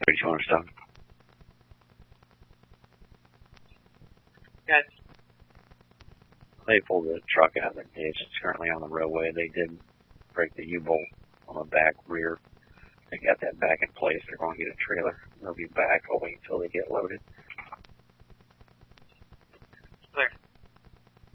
Did you want to stop? Yes. They pulled the truck out of the ditch. It's currently on the roadway. They did break the U-bolt on the back rear. They got that back in place. They're going to get a trailer. They'll be back. I'll wait until they get loaded.